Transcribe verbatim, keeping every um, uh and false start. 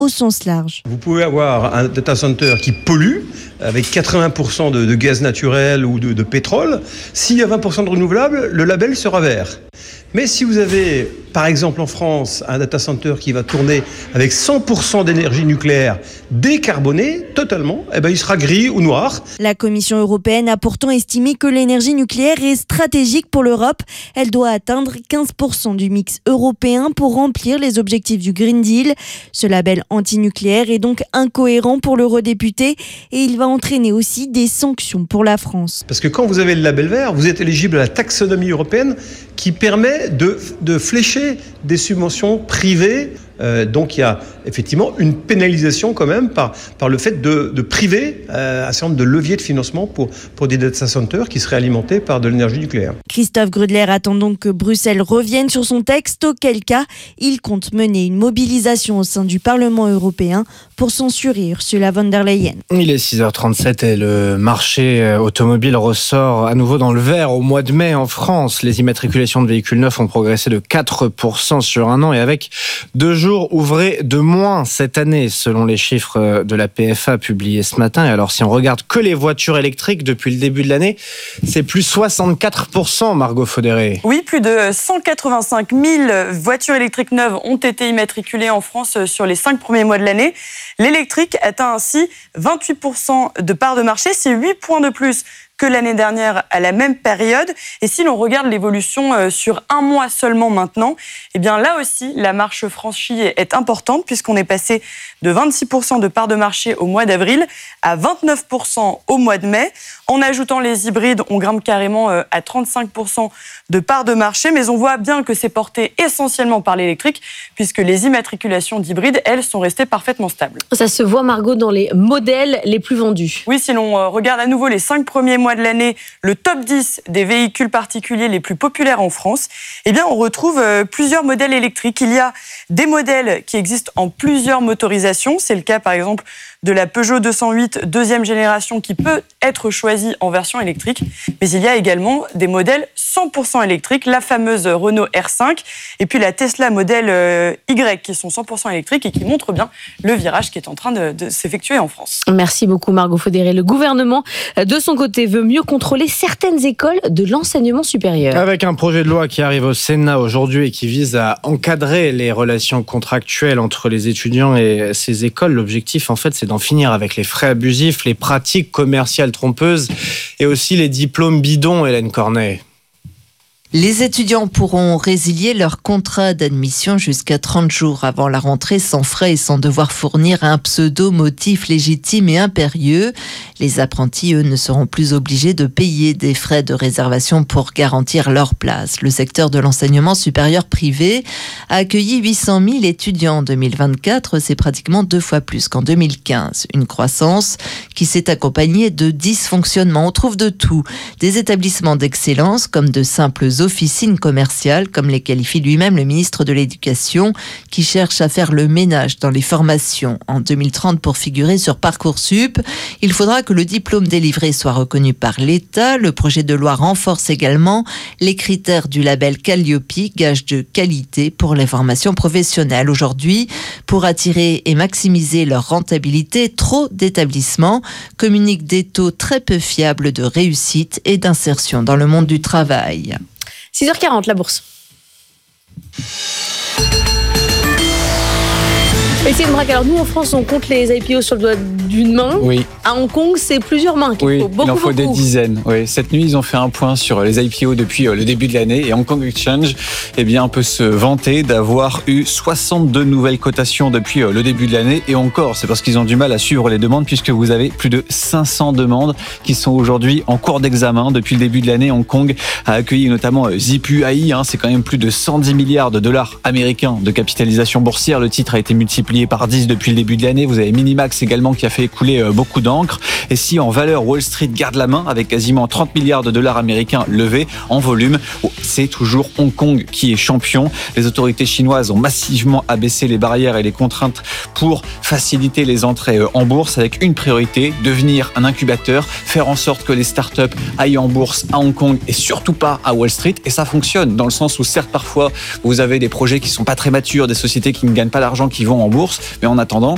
au sens large. Vous pouvez avoir un data center qui pollue avec quatre-vingts pour cent de, de gaz naturel ou de, de pétrole. S'il y a vingt pour cent de renouvelables, le label sera vert. Mais si vous avez, par exemple en France, un data center qui va tourner avec cent pour cent d'énergie nucléaire décarbonée totalement, eh ben il sera gris ou noir. La Commission européenne a pourtant estimé que l'énergie nucléaire est stratégique pour l'Europe. Elle doit atteindre quinze pour cent du mix européen pour remplir les objectifs du Green Deal. Ce label anti-nucléaire est donc incohérent pour l'eurodéputé et il va entraîner aussi des sanctions pour la France. Parce que quand vous avez le label vert, vous êtes éligible à la taxonomie européenne qui permet de, de flécher des subventions privées. Euh, donc il y a effectivement une pénalisation quand même par, par le fait de, de priver euh, un certain nombre de leviers de financement pour, pour des data centers qui seraient alimentés par de l'énergie nucléaire. Christophe Grudler attend donc que Bruxelles revienne sur son texte, auquel cas il compte mener une mobilisation au sein du Parlement européen pour censurer Ursula von der Leyen. Il est six heures trente-sept et le marché automobile ressort à nouveau dans le vert au mois de mai en France. Les immatriculations de véhicules neufs ont progressé de quatre pour cent sur un an et avec deux jours ouvrés de moins cette année, selon les chiffres de la P F A publiés ce matin. Et alors, si on regarde que les voitures électriques depuis le début de l'année, c'est plus soixante-quatre pour cent, Margot Faudéré. Oui, plus de cent quatre-vingt-cinq mille voitures électriques neuves ont été immatriculées en France sur les cinq premiers mois de l'année. L'électrique atteint ainsi vingt-huit pour cent de part de marché, c'est huit points de plus que l'année dernière à la même période. Et si l'on regarde l'évolution sur un mois seulement maintenant, eh bien là aussi, la marche franchie est importante puisqu'on est passé de vingt-six pour cent de part de marché au mois d'avril à vingt-neuf pour cent au mois de mai. En ajoutant les hybrides, on grimpe carrément à trente-cinq pour cent de part de marché, mais on voit bien que c'est porté essentiellement par l'électrique puisque les immatriculations d'hybrides, elles, sont restées parfaitement stables. Ça se voit, Margot, dans les modèles les plus vendus. Oui, si l'on regarde à nouveau les cinq premiers mois de l'année, le top dix des véhicules particuliers les plus populaires en France, eh bien, on retrouve plusieurs modèles électriques. Il y a des modèles qui existent en plusieurs motorisations. C'est le cas, par exemple, de la Peugeot deux cent huit deuxième génération qui peut être choisie en version électrique. Mais il y a également des modèles cent pour cent électriques, la fameuse Renault R cinq et puis la Tesla modèle Y qui sont cent pour cent électriques et qui montrent bien le virage qui est en train de, de s'effectuer en France. Merci beaucoup, Margot Faudéré. Le gouvernement, de son côté, veut mieux contrôler certaines écoles de l'enseignement supérieur. Avec un projet de loi qui arrive au Sénat aujourd'hui et qui vise à encadrer les relations contractuelles entre les étudiants et ces écoles, l'objectif, en fait, c'est d'en finir avec les frais abusifs, les pratiques commerciales trompeuses et aussi les diplômes bidons, Hélène Cornet. Les étudiants pourront résilier leur contrat d'admission jusqu'à trente jours avant la rentrée sans frais et sans devoir fournir un pseudo-motif légitime et impérieux. Les apprentis, eux, ne seront plus obligés de payer des frais de réservation pour garantir leur place. Le secteur de l'enseignement supérieur privé a accueilli huit cent mille étudiants en deux mille vingt-quatre. C'est pratiquement deux fois plus qu'en deux mille quinze. Une croissance qui s'est accompagnée de dysfonctionnements. On trouve de tout. Des établissements d'excellence comme de simples officines commerciales, comme les qualifie lui-même le ministre de l'Éducation, qui cherche à faire le ménage dans les formations. En deux mille trente, pour figurer sur Parcoursup, il faudra que le diplôme délivré soit reconnu par l'État. Le projet de loi renforce également les critères du label Calliope, gage de qualité pour les formations professionnelles. Aujourd'hui, pour attirer et maximiser leur rentabilité, trop d'établissements communiquent des taux très peu fiables de réussite et d'insertion dans le monde du travail. six heures quarante, la bourse. Et c'est une braque. Alors nous, en France, on compte les I P O sur le doigt d'une main. Oui. À Hong Kong, c'est plusieurs mains qu'il oui, faut. Beaucoup, il en faut beaucoup. des dizaines. Oui. Cette nuit, ils ont fait un point sur les I P O depuis le début de l'année. Et Hong Kong Exchange, eh bien, peut se vanter d'avoir eu soixante-deux nouvelles cotations depuis le début de l'année. Et encore, c'est parce qu'ils ont du mal à suivre les demandes, puisque vous avez plus de cinq cents demandes qui sont aujourd'hui en cours d'examen. Depuis le début de l'année, Hong Kong a accueilli notamment Zhipu Ai. Hein, c'est quand même plus de cent dix milliards de dollars américains de capitalisation boursière. Le titre a été multiplié par dix depuis le début de l'année. Vous avez Minimax également qui a fait écouler beaucoup d'encre. Et si en valeur, Wall Street garde la main avec quasiment trente milliards de dollars américains levés en volume, c'est toujours Hong Kong qui est champion. Les autorités chinoises ont massivement abaissé les barrières et les contraintes pour faciliter les entrées en bourse avec une priorité, devenir un incubateur, faire en sorte que les startups aillent en bourse à Hong Kong et surtout pas à Wall Street. Et ça fonctionne dans le sens où certes parfois vous avez des projets qui sont pas très matures, des sociétés qui ne gagnent pas l'argent qui vont en bourse, mais en attendant,